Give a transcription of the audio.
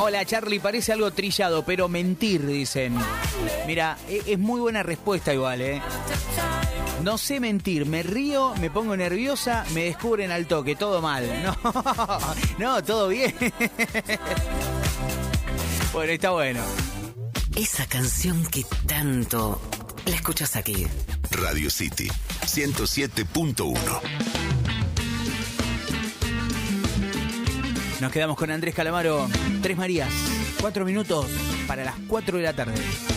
Hola Charlie, parece algo trillado, pero mentir, dicen. Mira, es muy buena respuesta igual, ¿eh? No sé mentir, me río, me pongo nerviosa, me descubren al toque, todo mal. No, todo bien. Bueno, está bueno. Esa canción que tanto la escuchas aquí. Radio City 107.1. Nos quedamos con Andrés Calamaro. 3 Marías, 4 minutos para las 4 de la tarde.